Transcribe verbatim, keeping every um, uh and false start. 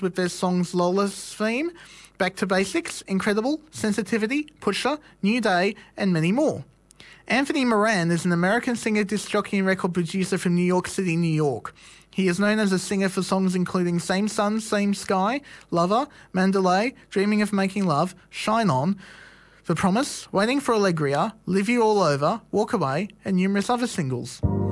with their songs Lola's Theme, Back to Basics, Incredible, Sensitivity, Pusher, New Day, and many more. Anthony Moran is an American singer, disc jockey and record producer from New York City, New York. He is known as a singer for songs including Same Sun, Same Sky, Lover, Mandalay, Dreaming of Making Love, Shine On, The Promise, Waiting for Alegria, Live You All Over, Walk Away, and numerous other singles.